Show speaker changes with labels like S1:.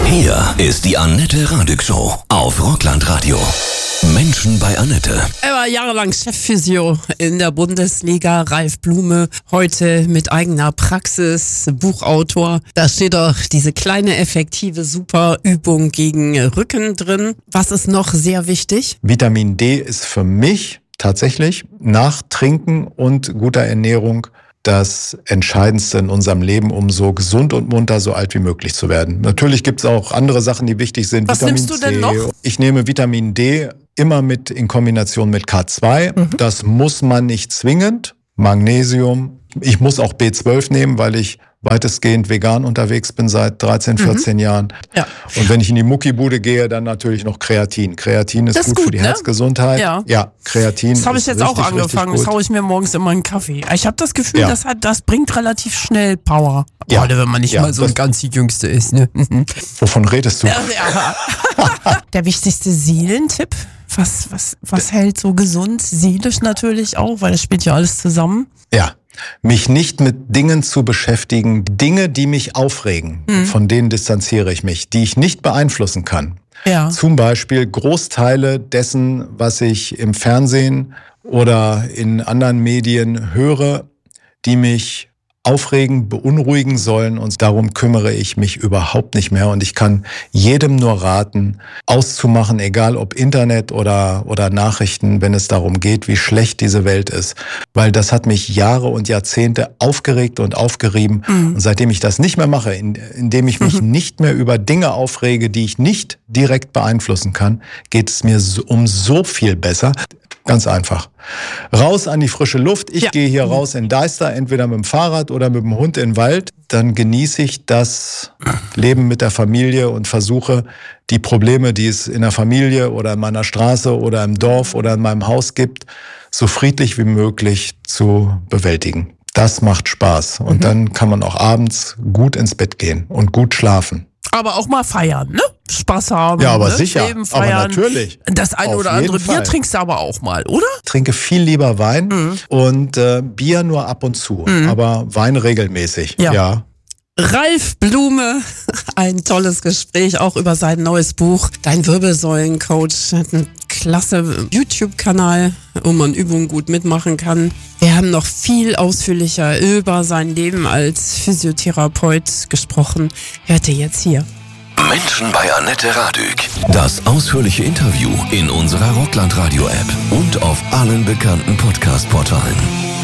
S1: Hier ist die Annette Radig Show auf Rockland-Radio. Menschen bei Annette.
S2: Er war jahrelang Chefphysio in der Bundesliga. Ralf Blume, heute mit eigener Praxis, Buchautor. Da steht doch diese kleine, effektive, super Übung gegen Rücken drin. Was ist noch sehr wichtig?
S3: Vitamin D ist für mich tatsächlich nach Trinken und guter Ernährung das Entscheidendste in unserem Leben, um so gesund und munter so alt wie möglich zu werden. Natürlich gibt es auch andere Sachen, die wichtig sind.
S2: Was nimmst du denn noch?
S3: Ich nehme Vitamin D immer mit in Kombination mit K2. Das muss man nicht zwingend. Magnesium. Ich muss auch B12 nehmen, weil ich weitestgehend vegan unterwegs bin seit 13, 14 Jahren. Ja. Und wenn ich in die Muckibude gehe, dann natürlich noch Kreatin. Kreatin ist gut für die Herzgesundheit. Ja, Kreatin.
S2: Das habe ich jetzt auch angefangen. Das haue ich mir morgens immer in einen Kaffee. Ich habe das Gefühl, das bringt relativ schnell Power. Gerade wenn man nicht mal so ein ganz die Jüngste ist. Ne?
S3: Wovon redest du?
S2: Der wichtigste Seelentipp. Was hält so gesund? Seelisch natürlich auch, weil das spielt ja alles zusammen.
S3: Ja. Mich nicht mit Dingen zu beschäftigen, Dinge, die mich aufregen, von denen distanziere ich mich, die ich nicht beeinflussen kann. Ja. Zum Beispiel Großteile dessen, was ich im Fernsehen oder in anderen Medien höre, die mich aufregen, beunruhigen sollen, und darum kümmere ich mich überhaupt nicht mehr. Und ich kann jedem nur raten, auszumachen, egal ob Internet oder Nachrichten, wenn es darum geht, wie schlecht diese Welt ist. Weil das hat mich Jahre und Jahrzehnte aufgeregt und aufgerieben. Und seitdem ich das nicht mehr mache, indem ich mich nicht mehr über Dinge aufrege, die ich nicht direkt beeinflussen kann, geht es mir um so viel besser. Ganz einfach. Raus an die frische Luft. Ich gehe hier raus in Deister, entweder mit dem Fahrrad oder mit dem Hund in den Wald. Dann genieße ich das Leben mit der Familie und versuche, die Probleme, die es in der Familie oder in meiner Straße oder im Dorf oder in meinem Haus gibt, so friedlich wie möglich zu bewältigen. Das macht Spaß. Und dann kann man auch abends gut ins Bett gehen und gut schlafen.
S2: Aber auch mal feiern, ne? Spaß haben.
S3: Ja, aber
S2: ne?
S3: sicher.
S2: Leben feiern.
S3: Aber natürlich.
S2: Das eine oder andere Bier trinkst du aber auch mal, oder?
S3: Ich trinke viel lieber Wein und Bier nur ab und zu. Aber Wein regelmäßig. Ja.
S2: Ralf Blume, ein tolles Gespräch, auch über sein neues Buch. Dein Wirbelsäulencoach hat einen klasse YouTube-Kanal, wo man Übungen gut mitmachen kann. Wir haben noch viel ausführlicher über sein Leben als Physiotherapeut gesprochen. Hört ihr jetzt hier.
S1: Menschen bei Annette Radig. Das ausführliche Interview in unserer Rockland-Radio-App und auf allen bekannten Podcast-Portalen.